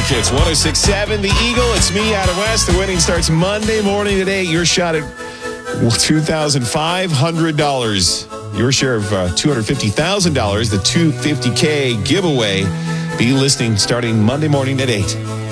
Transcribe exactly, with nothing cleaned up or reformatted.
Rock Hits one oh six point seven. The Eagle, it's me, Adam West. The winning starts Monday morning today. Your shot at two thousand five hundred dollars. Your share of uh, two hundred fifty thousand dollars, the two hundred fifty thousand giveaway. Be listening starting Monday morning at eight.